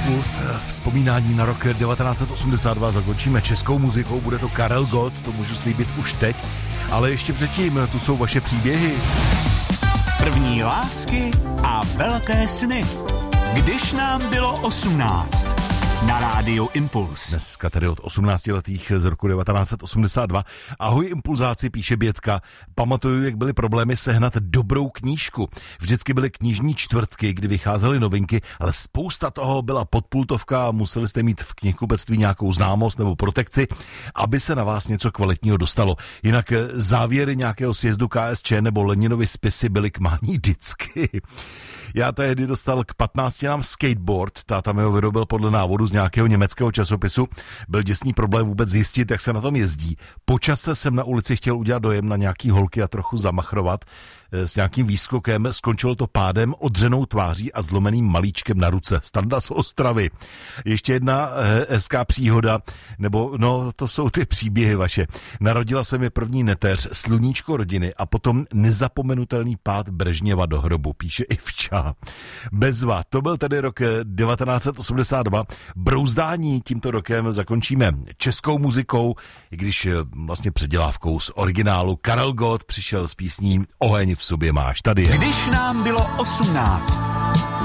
Impuls, vzpomínání na rok 1982, zakončíme českou muzikou, bude to Karel Gott, to můžu slíbit už teď, ale ještě předtím, tu jsou vaše příběhy. První lásky a velké sny. Když nám bylo 18. Na rádiu Impuls. Dneska tedy od 18letých z roku 1982. Ahoj impulzáci, píše Bětka. Pamatuju, jak byly problémy sehnat dobrou knížku. Vždycky byly knižní čtvrtky, kdy vycházely novinky, ale spousta toho byla podpultovka a museli jste mít v knihkupectví nějakou známost nebo protekci, aby se na vás něco kvalitního dostalo. Jinak závěry nějakého sjezdu KSČ nebo Leninovy spisy byly k mání vždycky. Já tehdy dostal k 15 skateboard, táta mi ho vyrobil podle návodu z nějakého německého časopisu. Byl děsný problém vůbec zjistit, jak se na tom jezdí. Po čase jsem na ulici chtěl udělat dojem na nějaký holky a trochu zamachrovat s nějakým výskokem. Skončilo to pádem, odřenou tváří a zlomeným malíčkem na ruce. Standa z Ostravy. Ještě jedna hezká příhoda, nebo no, to jsou ty příběhy vaše. Narodila se mi první neteř, sluníčko rodiny a potom nezapomenutelný pád Brežněva do hrobu, píše Ivča. Bezva, to byl tedy rok 1982. Brouzdání tímto rokem zakončíme českou muzikou, i když vlastně předělávkou z originálu. Karel Gott přišel s písní Oheň v sobě máš. Tady je. Když nám bylo 18.